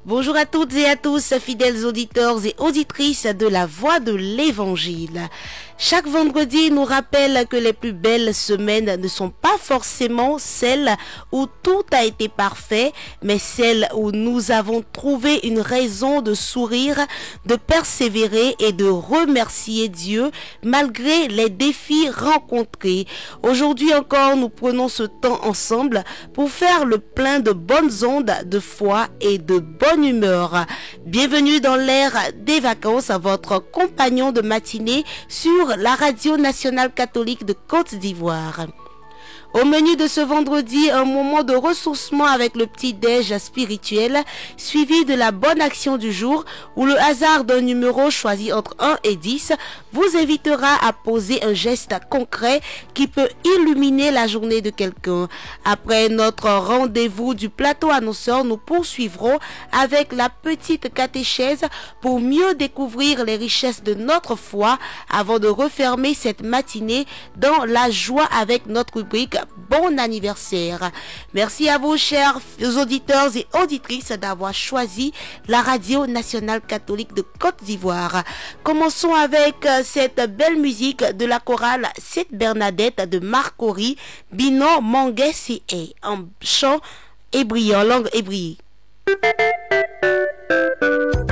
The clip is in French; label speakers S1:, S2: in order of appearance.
S1: Bonjour à toutes et à tous, fidèles auditeurs et auditrices de la Voix de l'Évangile. Chaque vendredi nous rappelle que les plus belles semaines ne sont pas forcément celles où tout a été parfait, mais celles où nous avons trouvé une raison de sourire, de persévérer et de remercier Dieu malgré les défis rencontrés. Aujourd'hui encore, nous prenons ce temps ensemble pour faire le plein de bonnes ondes de foi et de bonne humeur. Bienvenue dans l'ère des vacances à votre compagnon de matinée sur la radio nationale catholique de Côte d'Ivoire. Au menu de ce vendredi, un moment de ressourcement avec le petit-déj spirituel, suivi de la bonne action du jour, où le hasard d'un numéro choisi entre 1 et 10 vous invitera à poser un geste concret qui peut illuminer la journée de quelqu'un. Après notre rendez-vous du plateau annonceur, nous poursuivrons avec la petite catéchèse pour mieux découvrir les richesses de notre foi avant de refermer cette matinée dans la joie avec notre rubrique Bon anniversaire. Merci à vous, chers auditeurs et auditrices, d'avoir choisi la radio nationale catholique de Côte d'Ivoire. Commençons avec cette belle musique de la chorale Sainte Bernadette de Marcory, Binon Mangué C.A. en chant hébreu, en langue hébreu.